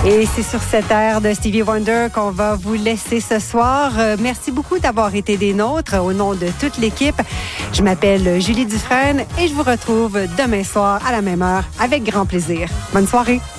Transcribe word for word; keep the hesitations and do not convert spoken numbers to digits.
Et c'est sur cette ère de Stevie Wonder qu'on va vous laisser ce soir. Euh, merci beaucoup d'avoir été des nôtres au nom de toute l'équipe. Je m'appelle Julie Dufresne et je vous retrouve demain soir à la même heure avec grand plaisir. Bonne soirée.